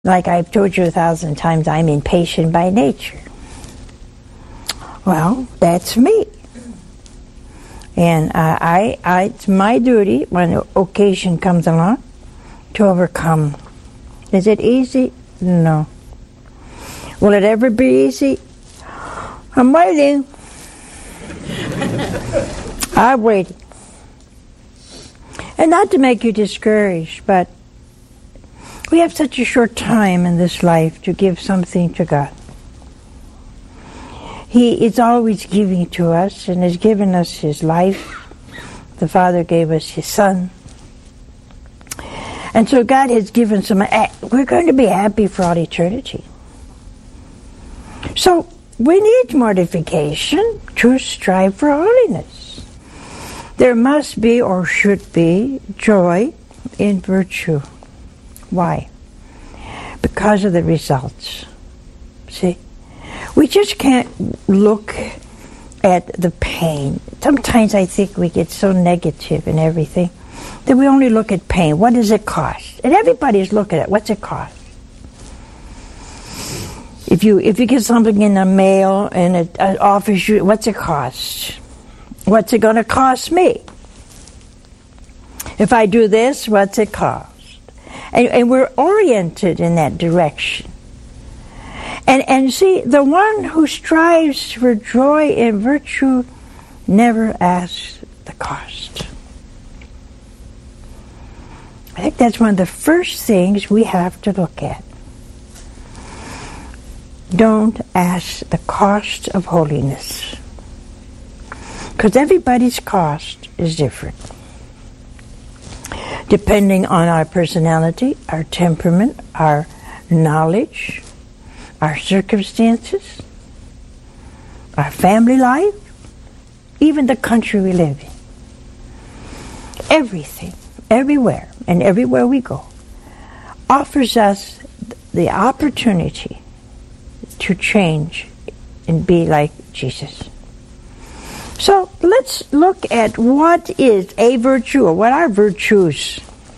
Like I've told you 1,000 times, I'm impatient by nature. Well, that's me. And it's my duty, when the occasion comes along, to overcome. Is it easy? No. Will it ever be easy? I'm waiting. I'm waiting. And not to make you discouraged, but we have such a short time in this life to give something to God. He is always giving to us and has given us His life. The Father gave us His Son. And so God has given some. We're going to be happy for all eternity. So we need mortification to strive for holiness. There must be or should be joy in virtue. Why? Because of the results. See? We just can't look at the pain. Sometimes I think we get so negative in everything that we only look at pain. What does it cost? And everybody's looking at it. What's it cost? If you get something in the mail and it offers you, what's it cost? What's it going to cost me? If I do this, what's it cost? And we're oriented in that direction. And see, the one who strives for joy in virtue never asks the cost. I think that's one of the first things we have to look at. Don't ask the cost of holiness. Because everybody's cost is different. Depending on our personality, our temperament, our knowledge, our circumstances, our family life, even the country we live in. Everything, everywhere, and everywhere we go, offers us the opportunity to change and be like Jesus. So let's look at what is a virtue, or what are virtues.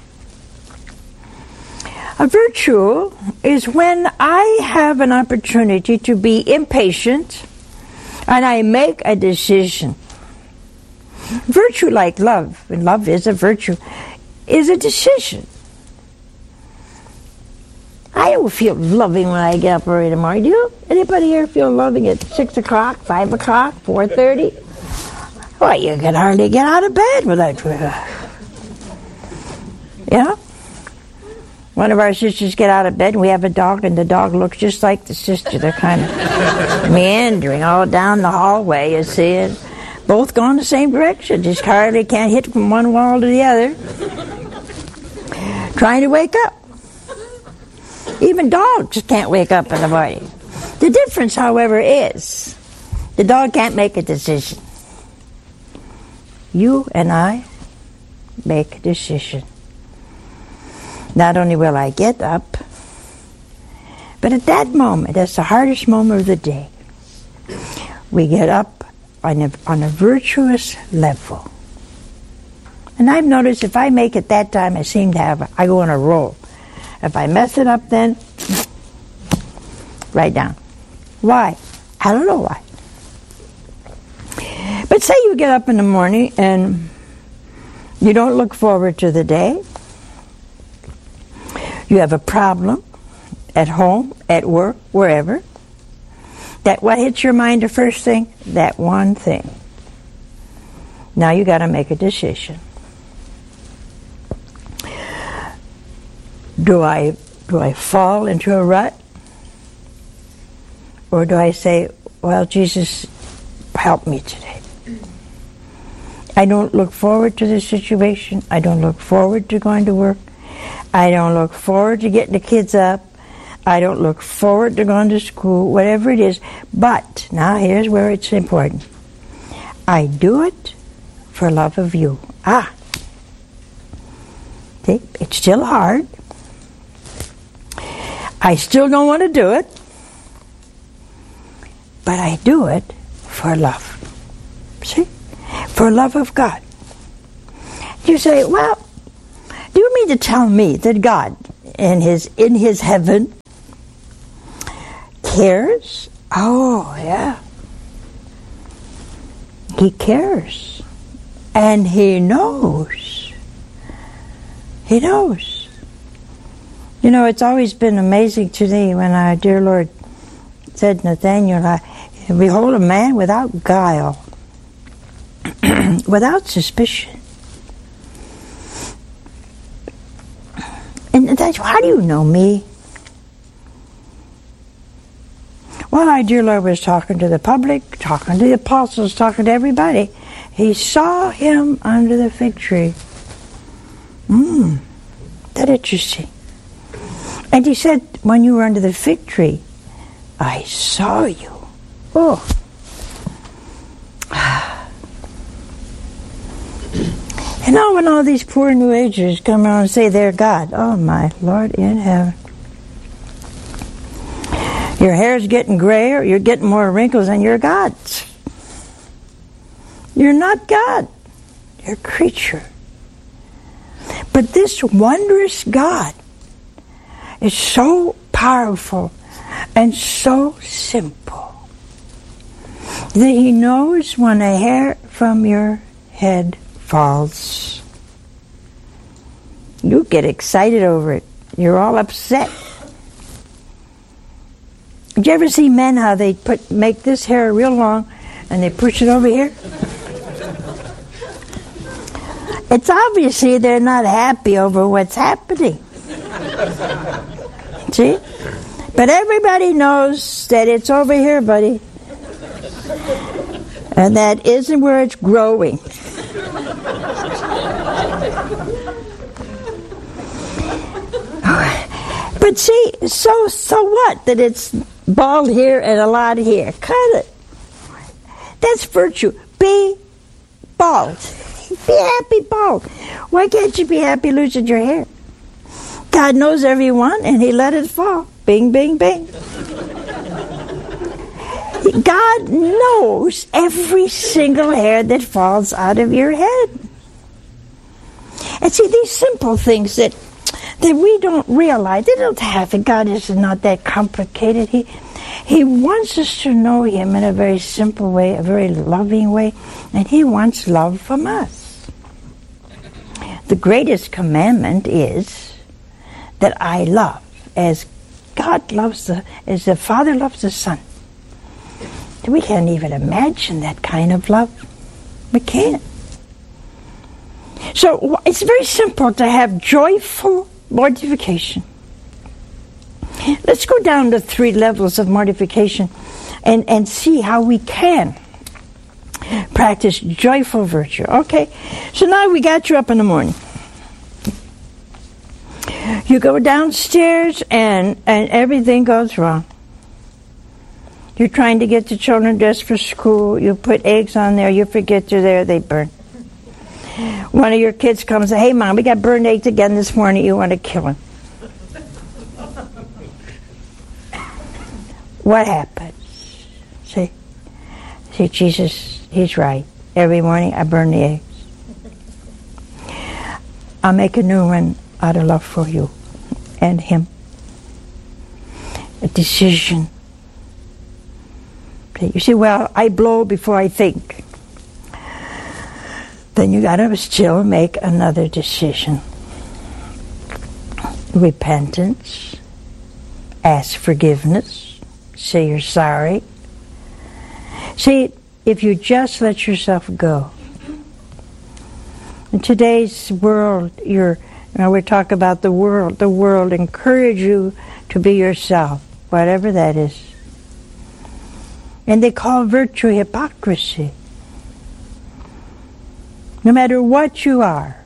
A virtue is when I have an opportunity to be impatient and I make a decision. Virtue, like love, and love is a virtue, is a decision. I don't feel loving when I get up early in the morning. Do you? Anybody here feel loving at 6 o'clock, 5 o'clock, 4:30? Well, you can hardly get out of bed without... Yeah? One of our sisters get out of bed, and we have a dog, and the dog looks just like the sister. They're kind of meandering all down the hallway, you see it. Both going the same direction, just hardly can't hit from one wall to the other. Trying to wake up. Even dogs can't wake up in the morning. The difference, however, is the dog can't make a decision. You and I make a decision. Not only will I get up, but at that moment, that's the hardest moment of the day, we get up on a virtuous level. And I've noticed if I make it that time, I go on a roll. If I mess it up then, right down. Why? I don't know why. But say you get up in the morning and you don't look forward to the day. You have a problem at home, at work, wherever. That what hits your mind the first thing? That one thing. Now you got to make a decision. Do I fall into a rut? Or do I say, well, Jesus, help me today. I don't look forward to this situation. I don't look forward to going to work. I don't look forward to getting the kids up. I don't look forward to going to school, whatever it is. But, now here's where it's important. I do it for love of you. See, it's still hard. I still don't want to do it. But I do it for love. See? For love of God. You say, well, do you mean to tell me that God in his heaven cares. Oh, yeah. He cares. And he knows. He knows. You know, it's always been amazing to me when our dear Lord said, Nathaniel, behold a man without guile, without suspicion. And that's, how do you know me? Well, our dear Lord was talking to the public, talking to the apostles, talking to everybody. He saw him under the fig tree. That interesting. And he said, when you were under the fig tree, I saw you. Oh. And now when all these poor New Agers come around and say they're God, oh my Lord in heaven. Your hair's getting grayer, you're getting more wrinkles, and you're God. You're not God. You're a creature. But this wondrous God is so powerful and so simple that he knows when a hair from your head falls. You get excited over it. You're all upset. Did you ever see men how they make this hair real long and they push it over here? It's obviously they're not happy over what's happening. See? But everybody knows that it's over here, buddy. And that isn't where it's growing. But see, so what? That it's bald here and a lot here. Cut it. That's virtue. Be bald. Be happy bald. Why can't you be happy losing your hair? God knows everyone, and he let it fall. Bing, bing, bing. God knows every single hair that falls out of your head. And see, these simple things that we don't realize, they don't have it. God is not that complicated. He wants us to know him in a very simple way, a very loving way, and he wants love from us. The greatest commandment is that I love as God loves as the Father loves the Son. We can't even imagine that kind of love. We can't. So it's very simple to have joyful mortification. Let's go down to 3 levels of mortification and see how we can practice joyful virtue. Okay, so now we got you up in the morning. You go downstairs and everything goes wrong. You're trying to get the children dressed for school. You put eggs on there. You forget they're there. They burn. One of your kids comes and says, hey, Mom, we got burned eggs again this morning. You want to kill him. What happens? See, Jesus, he's right. Every morning I burn the eggs. I'll make a new one out of love for you and him. A decision. You say, well, I blow before I think. Then you got to still make another decision. Repentance. Ask forgiveness. Say you're sorry. See, if you just let yourself go. In today's world, we're talking about the world. The world encourage you to be yourself, whatever that is. And they call virtue hypocrisy. No matter what you are,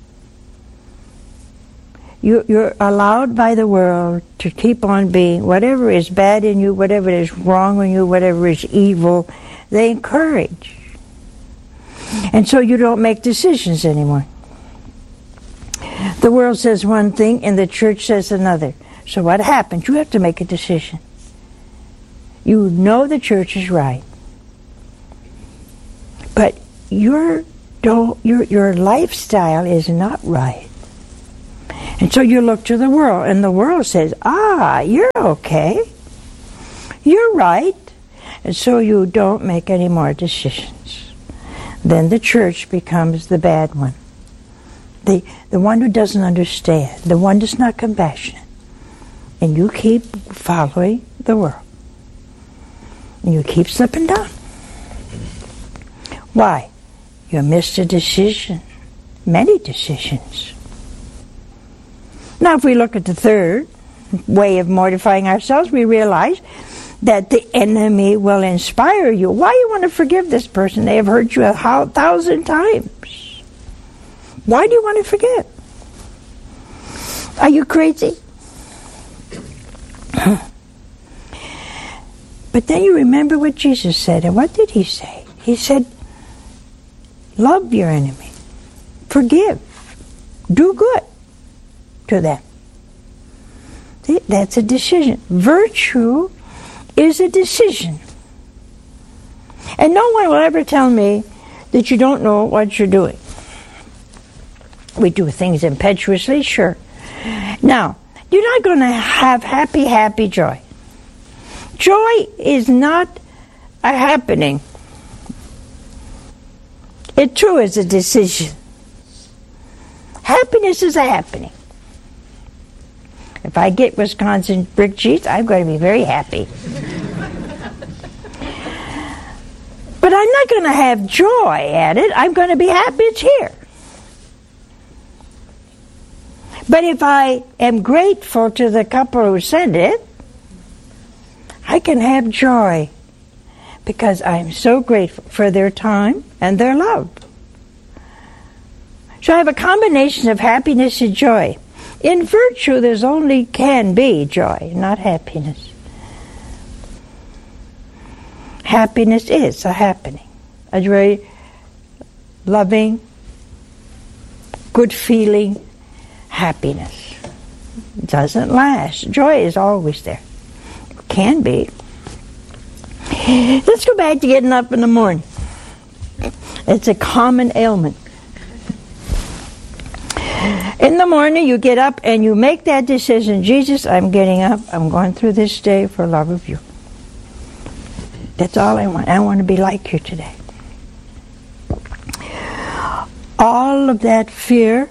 you're allowed by the world to keep on being whatever is bad in you, whatever is wrong in you, whatever is evil, they encourage. And so you don't make decisions anymore. The world says one thing and the church says another. So what happens? You have to make a decision. You know the church is right, but your lifestyle is not right. And so you look to the world, and the world says, you're okay. You're right. And so you don't make any more decisions. Then the church becomes the bad one. The one who doesn't understand, the one that's not compassionate. And you keep following the world. And you keep slipping down. Why? You missed a decision. Many decisions. Now if we look at the third way of mortifying ourselves, we realize that the enemy will inspire you. Why you want to forgive this person? They have hurt you 1,000 times. Why do you want to forget? Are you crazy? But then you remember what Jesus said. And what did he say? He said, love your enemy. Forgive. Do good to them. See, that's a decision. Virtue is a decision. And no one will ever tell me that you don't know what you're doing. We do things impetuously, sure. Now, you're not going to have happy joy. Joy is not a happening. It too is a decision. Happiness is a happening. If I get Wisconsin brick cheese, I'm going to be very happy. But I'm not going to have joy at it. I'm going to be happy it's here. But if I am grateful to the couple who sent it, I can have joy because I'm so grateful for their time and their love. So I have a combination of happiness and joy. In virtue, there's only can be joy, not happiness. Happiness is a happening, a very loving, good feeling happiness. It doesn't last. Joy is always there. Can be. Let's go back to getting up in the morning. It's a common ailment. In the morning, you get up and you make that decision. Jesus, I'm getting up. I'm going through this day for love of you. That's all I want. I want to be like you today. All of that fear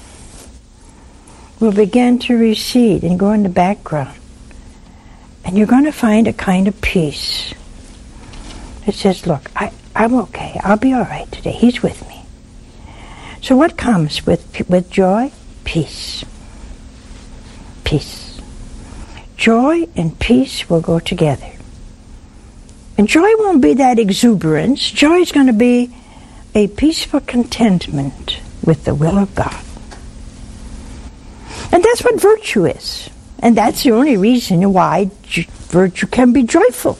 will begin to recede and go in the background. And you're going to find a kind of peace. It says, look, I'm okay. I'll be all right today. He's with me. So what comes with joy? Peace. Peace. Joy and peace will go together. And joy won't be that exuberance. Joy is going to be a peaceful contentment with the will of God. And that's what virtue is. And that's the only reason why virtue can be joyful.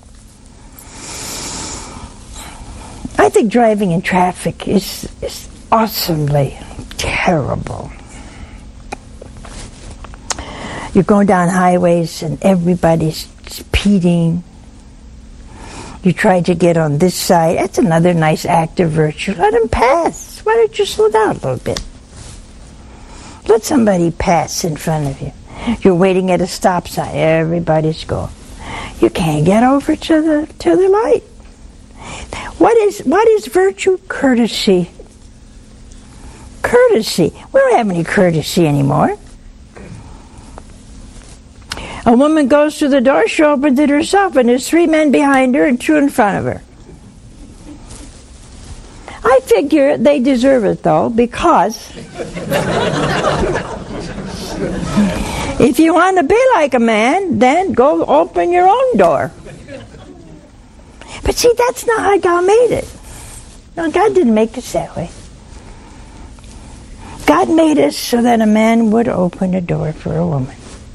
I think driving in traffic is awesomely terrible. You're going down highways and everybody's speeding. You try to get on this side. That's another nice act of virtue. Let them pass. Why don't you slow down a little bit? Let somebody pass in front of you. You're waiting at a stop sign. Everybody's going. You can't get over to the light. What is virtue? Courtesy. Courtesy. We don't have any courtesy anymore. A woman goes to the door, she opens it herself, and there's 3 men behind her and 2 in front of her. I figure they deserve it, though, because if you want to be like a man, then go open your own door. But see, that's not how God made it. No, God didn't make us that way. God made us so that a man would open a door for a woman.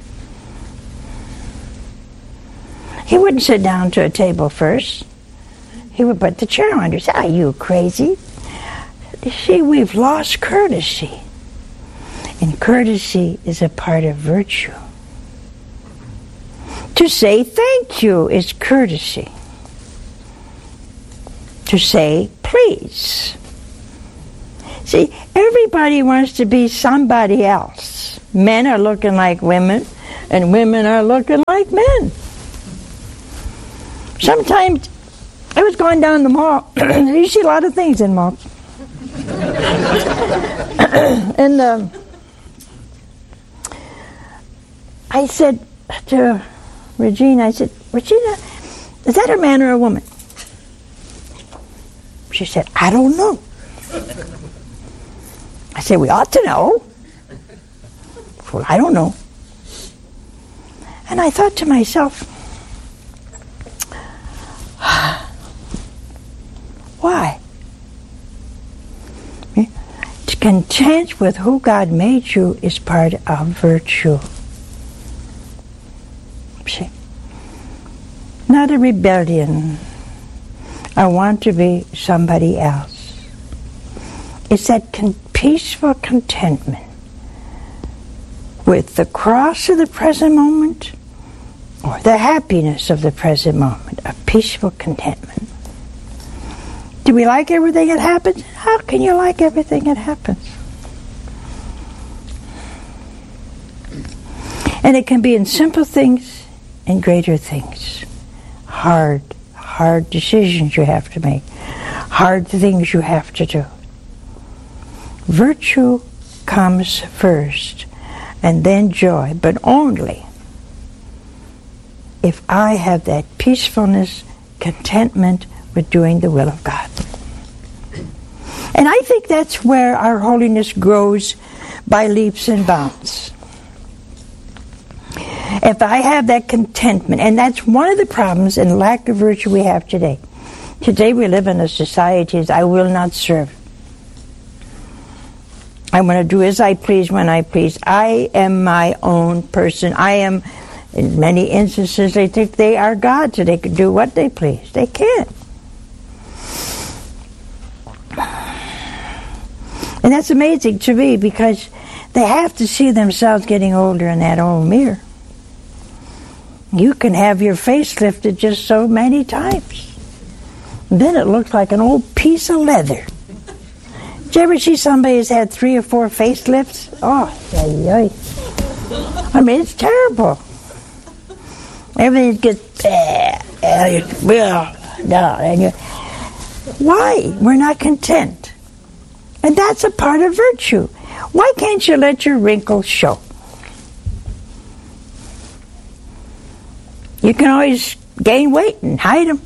He wouldn't sit down to a table first. He would put the chair under. Say, are you crazy? You see, we've lost courtesy. And courtesy is a part of virtue. To say thank you is courtesy. To say please. See, everybody wants to be somebody else. Men are looking like women, and women are looking like men. Sometimes I was going down the mall. You see a lot of things in malls. And I said to Regina, Regina, is that a man or a woman? She said, I don't know. I said, we ought to know. Well, I don't know. And I thought to myself, why? To content with who God made you is part of virtue. See? Not a rebellion. I want to be somebody else. It's that peaceful contentment with the cross of the present moment or the happiness of the present moment, a peaceful contentment. Do we like everything that happens? How can you like everything that happens? And it can be in simple things and greater things. Hard decisions you have to make. Hard things you have to do. Virtue comes first, and then joy, but only if I have that peacefulness, contentment with doing the will of God. And I think that's where our holiness grows by leaps and bounds. If I have that contentment, and that's one of the problems and lack of virtue we have today. Today we live in a society as I will not serve. I want to do as I please when I please. I am my own person. I am, in many instances, they think they are God, so they can do what they please. They can't. And that's amazing to me because they have to see themselves getting older in that old mirror. You can have your face lifted just so many times. Then it looks like an old piece of leather. Did you ever see somebody who's had 3 or 4 facelifts? Oh, I mean, it's terrible. Everything gets why? We're not content. And that's a part of virtue. Why can't you let your wrinkles show? You can always gain weight and hide them.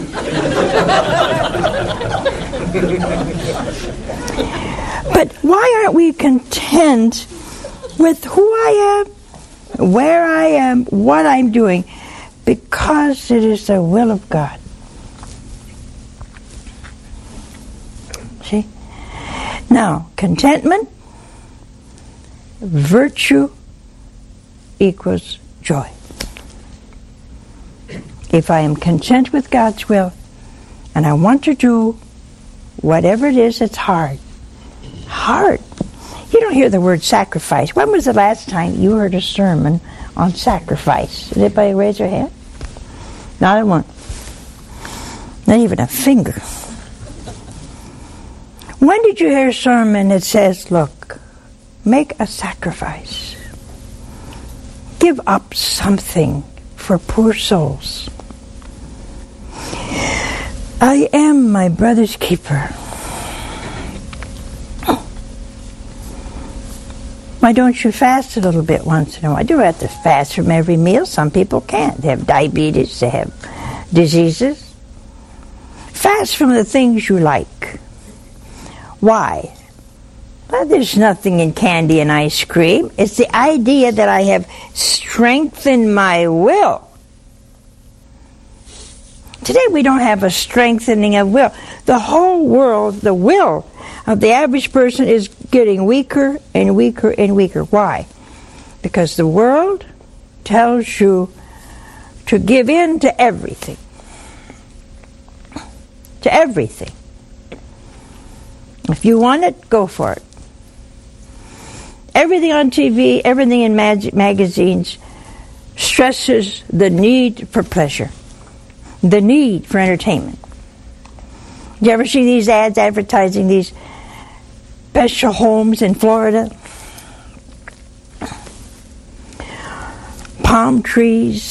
But why aren't we content with who I am, where I am, what I'm doing? Because it is the will of God. See? Now, contentment, virtue equals joy. If I am content with God's will, and I want to do whatever it is that's hard. Hard. You don't hear the word sacrifice. When was the last time you heard a sermon on sacrifice? Did anybody raise their hand? Not a one. Not even a finger. When did you hear a sermon that says, look, make a sacrifice. Give up something for poor souls. I am my brother's keeper. Why don't you fast a little bit once in a while? I do have to fast from every meal. Some people can't. They have diabetes. They have diseases. Fast from the things you like. Why? Well, there's nothing in candy and ice cream. It's the idea that I have strengthened my will. Today we don't have a strengthening of will. The whole world, the will of the average person is getting weaker and weaker and weaker. Why? Because the world tells you to give in to everything. To everything. If you want it, go for it. Everything on TV, everything in magazines stresses the need for pleasure. The need for entertainment. Do you ever see these ads advertising these special homes in Florida? palm trees,